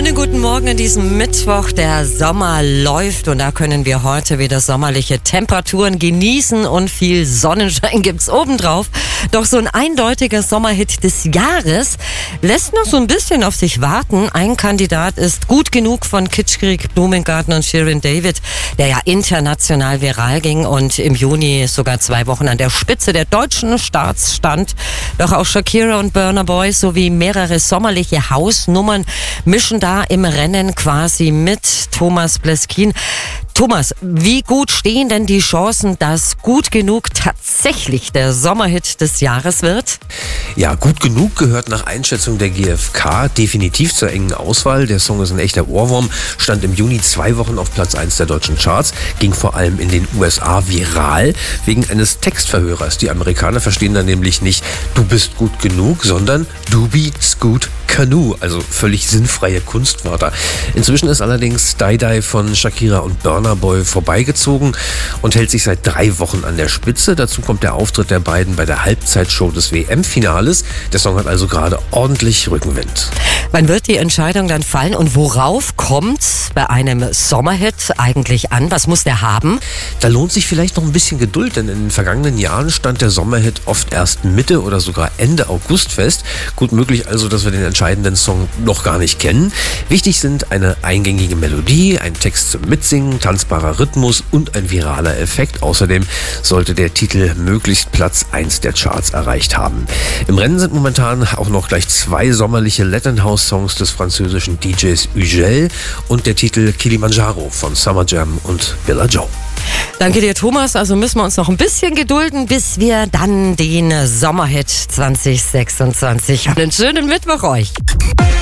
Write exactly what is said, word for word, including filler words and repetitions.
Schönen guten Morgen an diesem Mittwoch. Der Sommer läuft und da können wir heute wieder sommerliche Temperaturen genießen und viel Sonnenschein gibt's obendrauf. Doch so ein eindeutiger Sommerhit des Jahres lässt noch so ein bisschen auf sich warten. Ein Kandidat ist Gut genug von Kitschkrieg, Blumengarten und Shirin David, der ja international viral ging und im Juni sogar zwei Wochen an der Spitze der deutschen Charts stand. Doch auch Shakira und Burna Boy sowie mehrere sommerliche Hausnummern mischen da im Rennen quasi mit. Thomas Bleskin. Thomas, wie gut stehen denn die Chancen, dass Gut genug tatsächlich der Sommerhit des Jahres wird? Ja, Gut genug gehört nach Einschätzung der G F K definitiv zur engen Auswahl. Der Song ist ein echter Ohrwurm, stand im Juni zwei Wochen auf Platz eins der deutschen Charts, ging vor allem in den U S A viral wegen eines Textverhörers. Die Amerikaner verstehen dann nämlich nicht, du bist gut genug, sondern du bist gut Canoe, also völlig sinnfreie Kunstwörter. Inzwischen ist allerdings Die Die von Shakira und Burna Boy vorbeigezogen und hält sich seit drei Wochen an der Spitze. Dazu kommt der Auftritt der beiden bei der Halbzeitshow des W M-Finales. Der Song hat also gerade ordentlich Rückenwind. Wann wird die Entscheidung dann fallen und worauf kommt bei einem Sommerhit eigentlich an? Was muss der haben? Da lohnt sich vielleicht noch ein bisschen Geduld, denn in den vergangenen Jahren stand der Sommerhit oft erst Mitte oder sogar Ende August fest. Gut möglich also, dass wir den entscheidenden Song noch gar nicht kennen. Wichtig sind eine eingängige Melodie, ein Text zum Mitsingen, tanzbarer Rhythmus und ein viraler Effekt. Außerdem sollte der Titel möglichst Platz eins der Charts erreicht haben. Im Rennen sind momentan auch noch gleich zwei sommerliche Latin House Songs des französischen D Js Ugel und der Titel Kilimanjaro von Summer Jam und Billa Joe. Danke dir, Thomas. Also müssen wir uns noch ein bisschen gedulden, bis wir dann den Sommerhit zwanzig sechsundzwanzig haben. Einen schönen Mittwoch euch.